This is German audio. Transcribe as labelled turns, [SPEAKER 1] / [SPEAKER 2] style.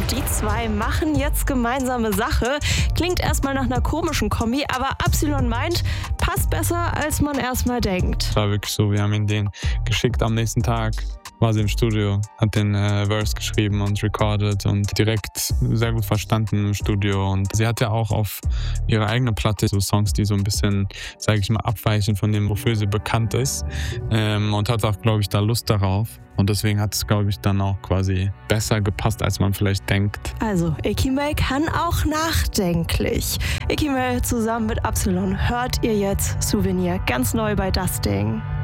[SPEAKER 1] Die zwei machen jetzt gemeinsame Sache. Klingt erstmal nach einer komischen Kombi, aber Absilon meint, passt besser, als man erstmal denkt.
[SPEAKER 2] Es war wirklich so, wir haben ihn den geschickt am nächsten Tag. War sie im Studio, hat den Verse geschrieben und recorded und direkt sehr gut verstanden im Studio. Und sie hat ja auch auf ihrer eigenen Platte so Songs, die so ein bisschen, sage ich mal, abweichen von dem, wofür sie bekannt ist. Und hat auch, glaube ich, da Lust darauf. Und deswegen hat es, glaube ich, dann auch quasi besser gepasst, als man vielleicht denkt.
[SPEAKER 1] Also, Ikimel kann auch nachdenklich. Ikimel zusammen mit Absilon hört ihr jetzt Souvenir ganz neu bei Das Ding.